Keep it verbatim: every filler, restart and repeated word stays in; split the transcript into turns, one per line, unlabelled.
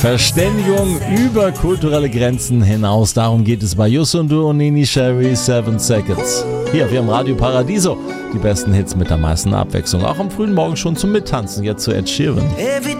Verständigung über kulturelle Grenzen hinaus. Darum geht es bei Yusundu und Nini Sherry, Seven Seconds. Hier, wir haben Radio Paradiso. Die besten Hits mit der meisten Abwechslung. Auch am frühen Morgen schon zum Mittanzen. Jetzt zu Ed Sheeran.
Every